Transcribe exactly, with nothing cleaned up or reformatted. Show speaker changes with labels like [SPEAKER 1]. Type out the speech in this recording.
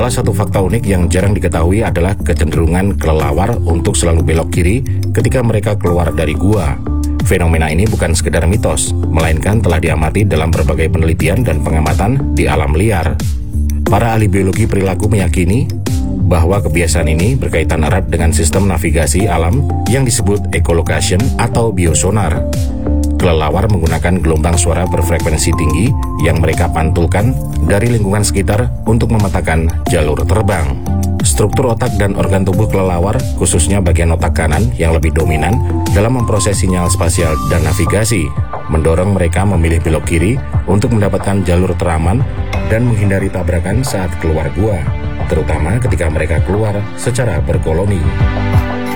[SPEAKER 1] Salah satu fakta unik yang jarang diketahui adalah kecenderungan kelelawar untuk selalu belok kiri ketika mereka keluar dari gua. Fenomena ini bukan sekedar mitos, melainkan telah diamati dalam berbagai penelitian dan pengamatan di alam liar. Para ahli biologi perilaku meyakini bahwa kebiasaan ini berkaitan erat dengan sistem navigasi alam yang disebut echolocation atau biosonar. Kelelawar menggunakan gelombang suara berfrekuensi tinggi yang mereka pantulkan dari lingkungan sekitar untuk memetakan jalur terbang. Struktur otak dan organ tubuh kelelawar, khususnya bagian otak kanan yang lebih dominan dalam memproses sinyal spasial dan navigasi, mendorong mereka memilih belok kiri untuk mendapatkan jalur teraman dan menghindari tabrakan saat keluar gua, terutama ketika mereka keluar secara berkoloni.